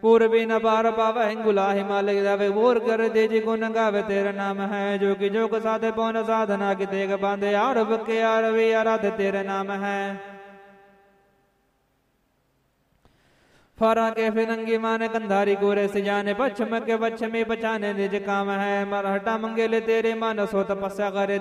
पूर्वी न पार पाव हिंगुला हिमालय दावे बोर कर दे जी गुण गावे तेरा नाम है जो कि जोग साधे पौन साधना की तेग बांधे आरव के आरवी आराध तेरा नाम है फारा के फिरंगी माने कंधारी गोरे से जाने पश्चिम के पश्चिमी बचाने निज काम है मरहटा मंगेले तेरे मन सो तपस्या करे